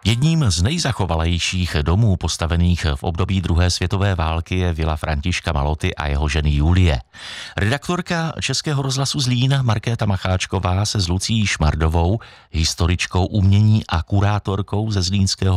Jedním z nejzachovalejších domů postavených v období druhé světové války je vila Františka Maloty a jeho ženy Julie. Redaktorka Českého rozhlasu Zlín Markéta Macháčková se s Lucií Šmardovou, historičkou umění a kurátorkou ze Zlínského